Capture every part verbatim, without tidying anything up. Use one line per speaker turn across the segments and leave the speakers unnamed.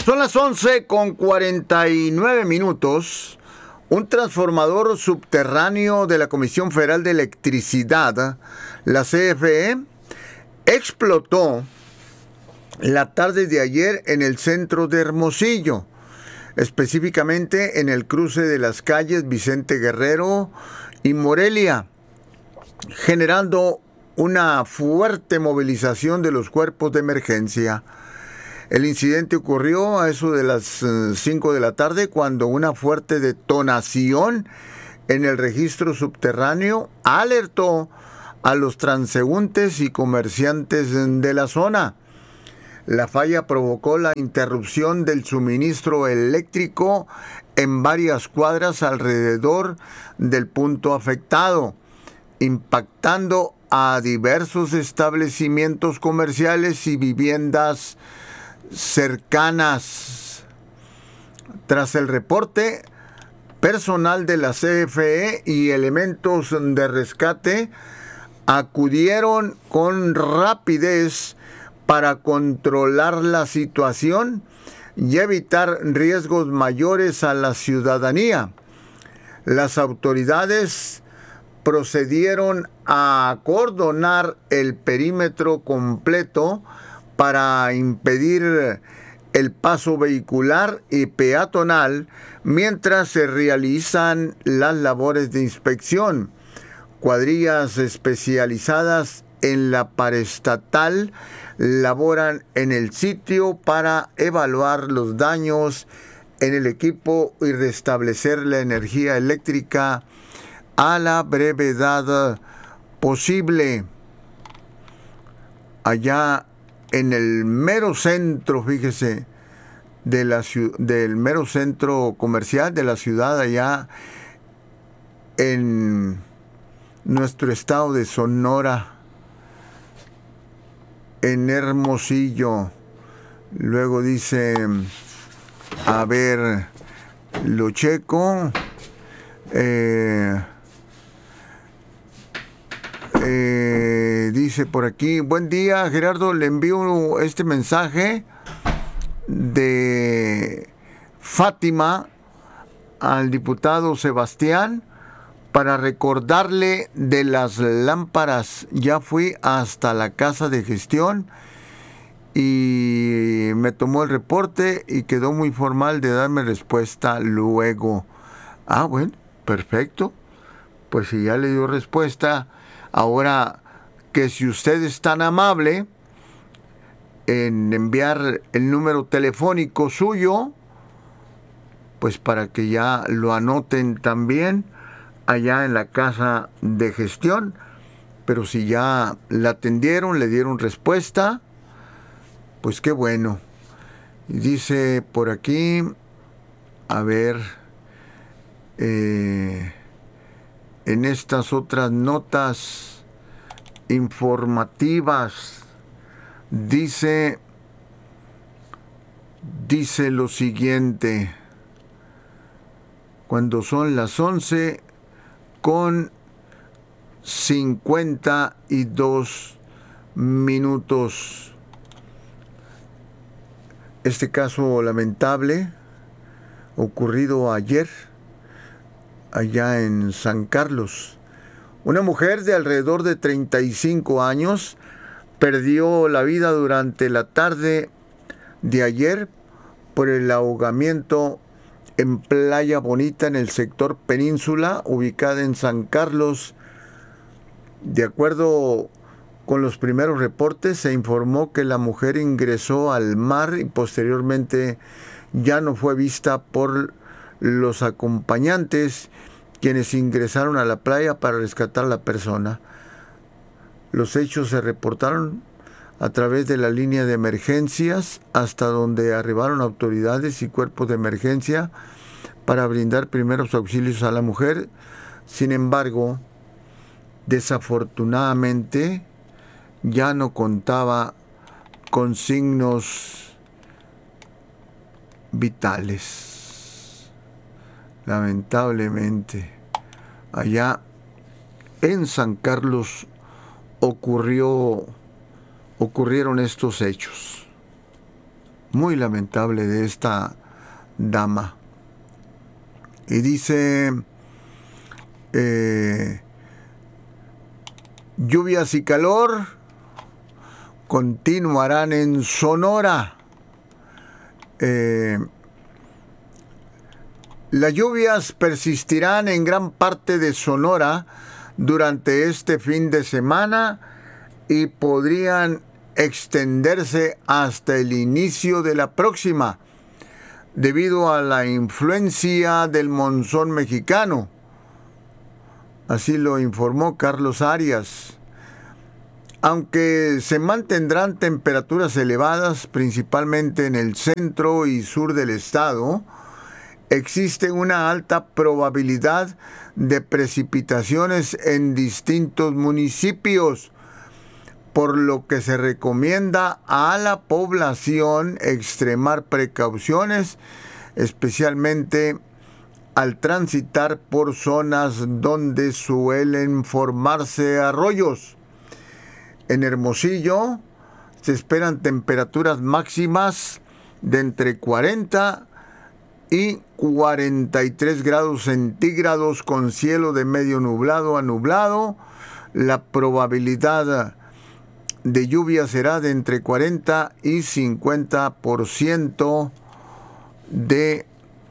Son las once con cuarenta y nueve minutos. Un transformador subterráneo de la Comisión Federal de Electricidad, la C F E, explotó la tarde de ayer en el centro de Hermosillo, específicamente en el cruce de las calles Vicente Guerrero y Morelia, generando una fuerte movilización de los cuerpos de emergencia. El incidente ocurrió a eso de las cinco de la tarde cuando una fuerte detonación en el registro subterráneo alertó a los transeúntes y comerciantes de la zona. La falla provocó la interrupción del suministro eléctrico en varias cuadras alrededor del punto afectado, impactando a diversos establecimientos comerciales y viviendas cercanas. Tras el reporte, personal de la C F E y elementos de rescate acudieron con rapidez para controlar la situación y evitar riesgos mayores a la ciudadanía. Las autoridades procedieron a acordonar el perímetro completo para impedir el paso vehicular y peatonal mientras se realizan las labores de inspección. Cuadrillas especializadas en la paraestatal laboran en el sitio para evaluar los daños en el equipo y restablecer la energía eléctrica a la brevedad posible. Allá en el mero centro, fíjese, de la, del mero centro comercial de la ciudad, allá en nuestro estado de Sonora, en Hermosillo. Luego dice, a ver, lo checo. Eh, eh, dice por aquí, buen día Gerardo, le envío este mensaje de Fátima al diputado Sebastián para recordarle de las lámparas. Ya fui hasta la casa de gestión y me tomó el reporte y quedó muy formal de darme respuesta luego. Ah, bueno, perfecto. Pues si ya le dio respuesta, ahora que si usted es tan amable en enviar el número telefónico suyo, pues para que ya lo anoten también allá en la casa de gestión. Pero si ya la atendieron, le dieron respuesta, pues qué bueno. Y dice por aquí, a ver, eh, en estas otras notas informativas, dice, dice lo siguiente: cuando son las once con cincuenta y dos minutos. Este caso lamentable ocurrido ayer allá en San Carlos. Una mujer de alrededor de treinta y cinco años perdió la vida durante la tarde de ayer por el ahogamiento en Playa Bonita, en el sector Península, ubicada en San Carlos. De acuerdo con los primeros reportes, se informó que la mujer ingresó al mar y posteriormente ya no fue vista por los acompañantes, quienes ingresaron a la playa para rescatar a la persona. Los hechos se reportaron a través de la línea de emergencias, hasta donde arribaron autoridades y cuerpos de emergencia para brindar primeros auxilios a la mujer. Sin embargo, desafortunadamente, ya no contaba con signos vitales. Lamentablemente, allá en San Carlos ocurrió, ocurrieron estos hechos. muy lamentable de esta dama. Y dice, eh, lluvias y calor continuarán en Sonora. Eh, las lluvias persistirán en gran parte de Sonora durante este fin de semana y podrían extenderse hasta el inicio de la próxima, debido a la influencia del monzón mexicano. Así lo informó Carlos Arias. Aunque se mantendrán temperaturas elevadas, principalmente en el centro y sur del estado, existe una alta probabilidad de precipitaciones en distintos municipios, por lo que se recomienda a la población extremar precauciones, especialmente al transitar por zonas donde suelen formarse arroyos. En Hermosillo se esperan temperaturas máximas de entre cuarenta y cuarenta y tres grados centígrados con cielo de medio nublado a nublado. La probabilidad de lluvia será de entre cuarenta y cincuenta por ciento de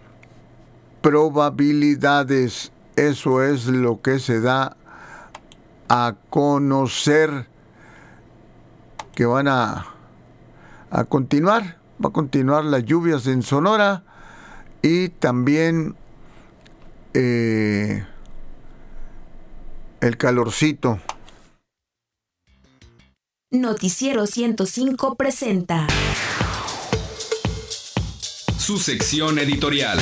probabilidades. Eso es lo que se da a conocer, que van a, a continuar. Va a continuar las lluvias en Sonora y también eh, el calorcito.
Noticiero ciento cinco presenta
su sección editorial.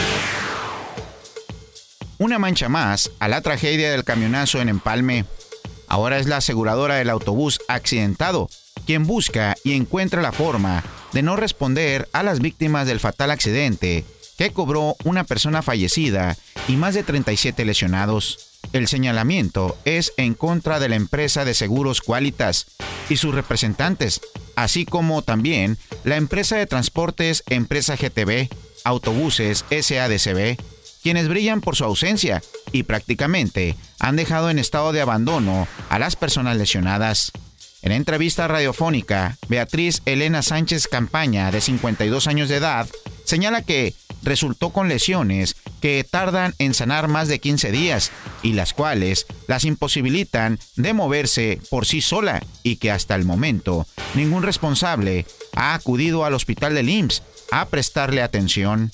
Una mancha más a la tragedia del camionazo en Empalme. Ahora es la aseguradora del autobús accidentado quien busca y encuentra la forma de no responder a las víctimas del fatal accidente que cobró una persona fallecida y más de treinta y siete lesionados. El señalamiento es en contra de la empresa de seguros Qualitas y sus representantes, así como también la empresa de transportes Empresa G T B, Autobuses S A D C B, quienes brillan por su ausencia y prácticamente han dejado en estado de abandono a las personas lesionadas. En entrevista radiofónica, Beatriz Elena Sánchez Campaña, de cincuenta y dos años de edad, señala que resultó con lesiones que tardan en sanar más de quince días y las cuales las imposibilitan de moverse por sí sola y que hasta el momento ningún responsable ha acudido al hospital del I M S S a prestarle atención.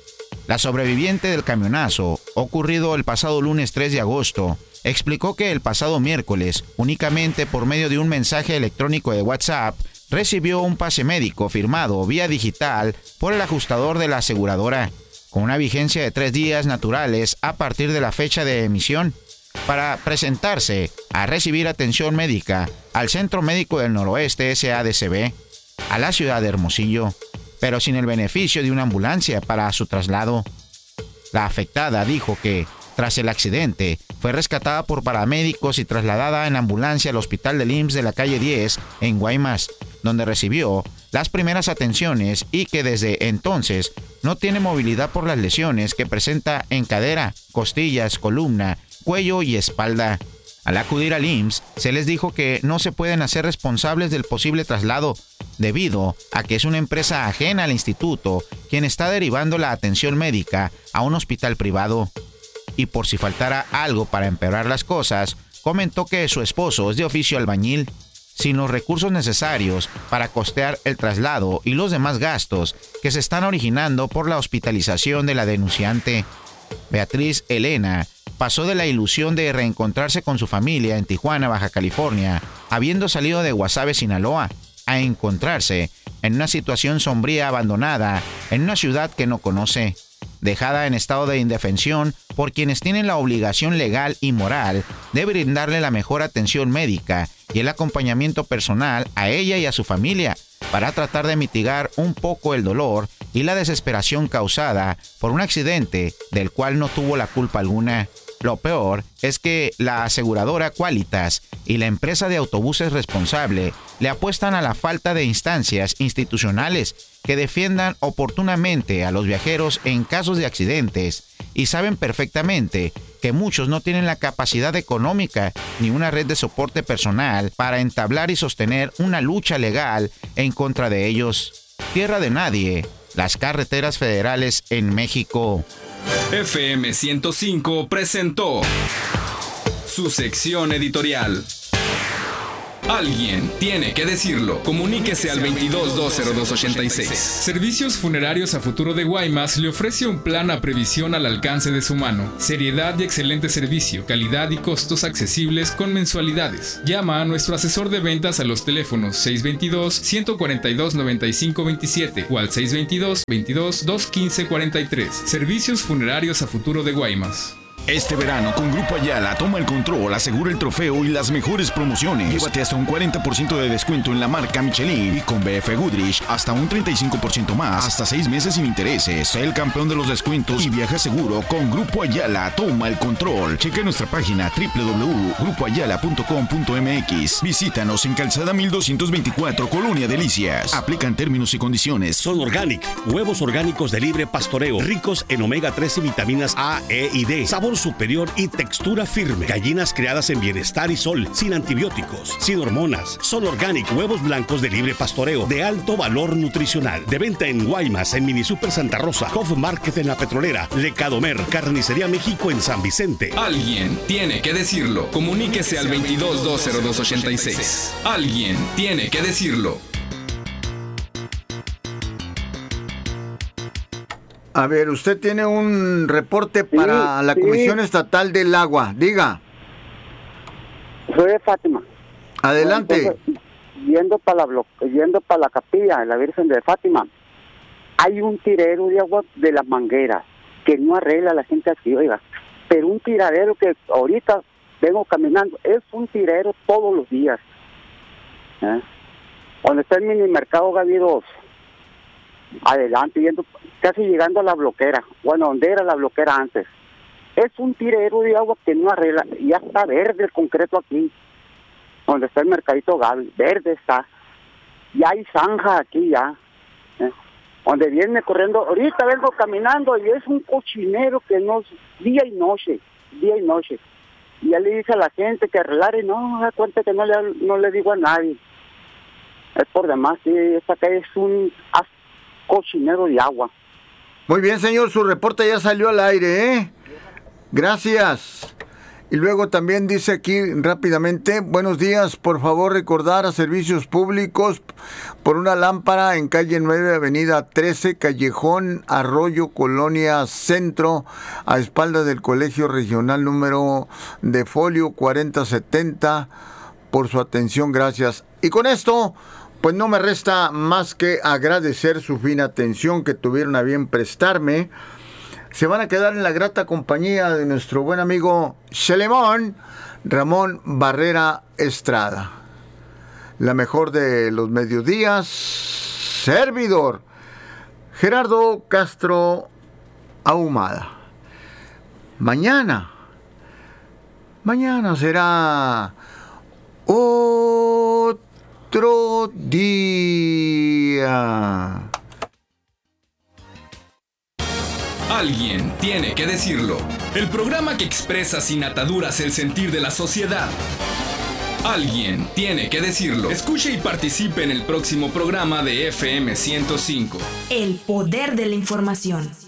La sobreviviente del camionazo, ocurrido el pasado lunes tres de agosto, explicó que el pasado miércoles, únicamente por medio de un mensaje electrónico de WhatsApp, recibió un pase médico firmado vía digital por el ajustador de la aseguradora, con una vigencia de tres días naturales a partir de la fecha de emisión, para presentarse a recibir atención médica al Centro Médico del Noroeste S A D C B, a la ciudad de Hermosillo, pero sin el beneficio de una ambulancia para su traslado. La afectada dijo que, tras el accidente, fue rescatada por paramédicos y trasladada en ambulancia al hospital del I M S S de la calle diez en Guaymas, donde recibió las primeras atenciones y que desde entonces no tiene movilidad por las lesiones que presenta en cadera, costillas, columna, cuello y espalda. Al acudir al I M S S, se les dijo que no se pueden hacer responsables del posible traslado, debido a que es una empresa ajena al instituto quien está derivando la atención médica a un hospital privado. Y por si faltara algo para empeorar las cosas, comentó que su esposo es de oficio albañil, sin los recursos necesarios para costear el traslado y los demás gastos que se están originando por la hospitalización de la denunciante. Beatriz Elena pasó de la ilusión de reencontrarse con su familia en Tijuana, Baja California, habiendo salido de Guasave, Sinaloa, a encontrarse en una situación sombría abandonada en una ciudad que no conoce, dejada en estado de indefensión por quienes tienen la obligación legal y moral de brindarle la mejor atención médica y el acompañamiento personal a ella y a su familia para tratar de mitigar un poco el dolor y la desesperación causada por un accidente del cual no tuvo la culpa alguna. Lo peor es que la aseguradora Qualitas, y la empresa de autobuses responsable le apuestan a la falta de instancias institucionales que defiendan oportunamente a los viajeros en casos de accidentes y saben perfectamente que muchos no tienen la capacidad económica ni una red de soporte personal para entablar y sostener una lucha legal en contra de ellos. Tierra de nadie, las carreteras federales en México.
F M ciento cinco presentó su sección editorial. Alguien tiene que decirlo. Comuníquese al veintidós dos cero dos ochenta y seis.
Servicios Funerarios a Futuro de Guaymas le ofrece un plan a previsión al alcance de su mano. Seriedad y excelente servicio, calidad y costos accesibles con mensualidades. Llama a nuestro asesor de ventas a los teléfonos seis dos dos, uno cuatro dos, nueve cinco dos siete o al seis dos dos, veintidós, dos quince cuarenta y tres. Servicios Funerarios a Futuro de Guaymas.
Este verano con Grupo Ayala toma el control, asegura el trofeo y las mejores promociones. Llévate hasta un cuarenta por ciento de descuento en la marca Michelin y con B F Goodrich hasta un treinta y cinco por ciento más, hasta seis meses sin intereses. Sé el campeón de los descuentos y viaja seguro con Grupo Ayala. Toma el control. Checa nuestra página doble u doble u doble u punto grupo ayala punto com punto m x. Visítanos en Calzada mil doscientos veinticuatro, Colonia Delicias. Aplican términos y condiciones.
Son Organic, huevos orgánicos de libre pastoreo, ricos en omega tres y vitaminas A, E y D. Sabor superior y textura firme. Gallinas criadas en bienestar y sol, sin antibióticos, sin hormonas. Son Organic, huevos blancos de libre pastoreo, de alto valor nutricional. De venta en Guaymas, en Mini Super Santa Rosa, Hof Market en La Petrolera, Lecadomer, Carnicería México en San Vicente.
Alguien tiene que decirlo. Comuníquese al veintidós dos cero dos ochenta y seis. Alguien tiene que decirlo.
A ver, usted tiene un reporte para sí, la sí. Comisión Estatal del Agua. Diga.
Soy de Fátima.
Adelante.
Entonces, yendo para la yendo para la capilla, la Virgen de Fátima, hay un tirero de agua de las mangueras que no arregla la gente aquí, oiga. Pero un tiradero que ahorita vengo caminando, es un tirero todos los días. ¿Eh? Donde está el mini mercado Gavidos, adelante, yendo, casi llegando a la bloquera, bueno, donde era la bloquera antes. Es un tirero de agua que no arregla, ya está verde el concreto aquí, donde está el mercadito Gavi, verde está, ya hay zanja aquí ya, ¿eh? Donde viene corriendo, ahorita vengo caminando y es un cochinero que no es día y noche, día y noche, y ya le dice a la gente que arreglar y no, da cuenta que no le, no le digo a nadie, es por demás, sí, esta calle es un cochinero de agua.
Muy bien, señor, su reporte ya salió al aire, ¿eh? Gracias. Y luego también dice aquí rápidamente, buenos días, por favor recordar a servicios públicos por una lámpara en calle nueve, avenida trece, Callejón Arroyo, Colonia Centro, a espaldas del Colegio Regional número de folio cuarenta setenta, por su atención, gracias. Y con esto, pues no me resta más que agradecer su fina atención que tuvieron a bien prestarme. Se van a quedar en la grata compañía de nuestro buen amigo Shelemón, Ramón Barrera Estrada. La mejor de los mediodías, servidor, Gerardo Castro Ahumada. Mañana, mañana será otro día.
Alguien tiene que decirlo. El programa que expresa sin ataduras el sentir de la sociedad. Alguien tiene que decirlo. Escuche y participe en el próximo programa de F M ciento cinco.
El poder de la información.